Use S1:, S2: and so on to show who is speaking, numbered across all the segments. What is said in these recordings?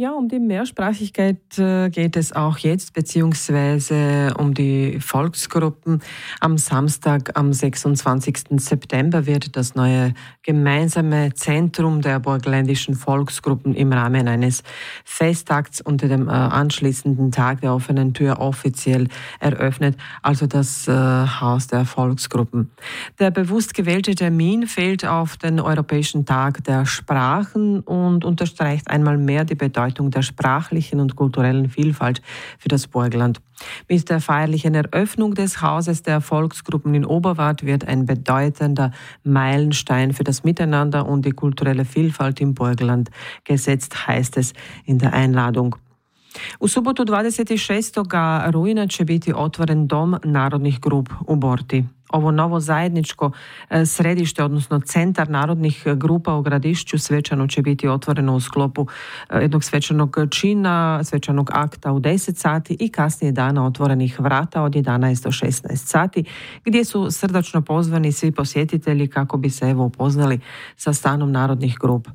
S1: Ja, um die Mehrsprachigkeit geht es auch jetzt, beziehungsweise um die Volksgruppen. Am Samstag, am 26. September, wird das neue gemeinsame Zentrum der burgenländischen Volksgruppen im Rahmen eines Festakts unter dem anschließenden Tag der offenen Tür offiziell eröffnet, also das Haus der Volksgruppen. Der bewusst gewählte Termin fällt auf den Europäischen Tag der Sprachen und unterstreicht einmal mehr die Bedeutung der sprachlichen und kulturellen Vielfalt für das Burgenland. Mit der feierlichen Eröffnung des Hauses der Volksgruppen in Oberwart wird ein bedeutender Meilenstein für das Miteinander und die kulturelle Vielfalt im Burgenland gesetzt, heißt es in der Einladung. U subotu 26. rujna će biti otvoren Dom narodnih grup u Borti. Ovo novo zajedničko središte, odnosno centar narodnih grupa u Gradišću, svečano će biti otvoreno u sklopu jednog svečanog čina, svečanog akta u 10 sati i kasnije dana otvorenih vrata od 11 do 16 sati, gdje su srdačno pozvani svi posjetitelji kako bi se upoznali sa stanom narodnih grupa.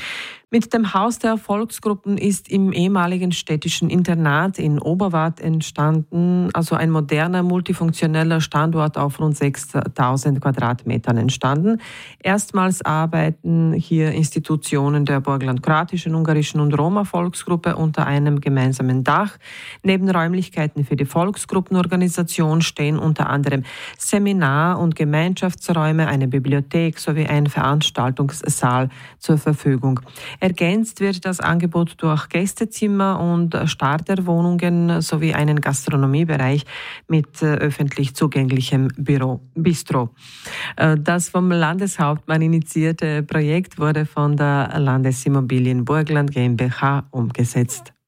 S1: Mit dem Haus der Volksgruppen ist im ehemaligen städtischen Internat in Oberwart entstanden, also ein moderner, multifunktioneller Standort auf rund 6000 Quadratmetern entstanden. Erstmals arbeiten hier Institutionen der burgenland-kroatischen, ungarischen und Roma-Volksgruppe unter einem gemeinsamen Dach. Neben Räumlichkeiten für die Volksgruppenorganisation stehen unter anderem Seminar- und Gemeinschaftsräume, eine Bibliothek sowie ein Veranstaltungssaal zur Verfügung. Ergänzt wird das Angebot durch Gästezimmer und Starterwohnungen sowie einen Gastronomiebereich mit öffentlich zugänglichem Bistro. Das vom Landeshauptmann initiierte Projekt wurde von der Landesimmobilien Burgenland GmbH umgesetzt.